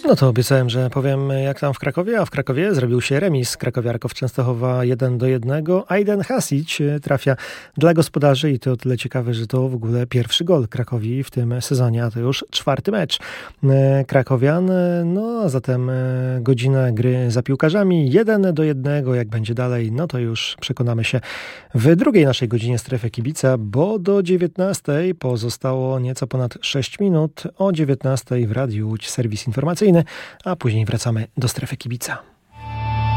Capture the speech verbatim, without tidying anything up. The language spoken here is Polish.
No to obiecałem, że powiem jak tam w Krakowie, a w Krakowie zrobił się remis. Krakowiarków Częstochowa jeden do jednego. Aiden Hasić trafia dla gospodarzy i to o tyle ciekawe, że to w ogóle pierwszy gol Krakowi w tym sezonie, a to już czwarty mecz krakowian. No a zatem godzina gry za piłkarzami jeden do jednego. Jak będzie dalej, no to już przekonamy się w drugiej naszej godzinie Strefy Kibica, bo do dziewiętnastej pozostało nieco ponad sześć minut. O dziewiętnastej w Radiu Łódź serwis informacyjny, a później wracamy do Strefy Kibica.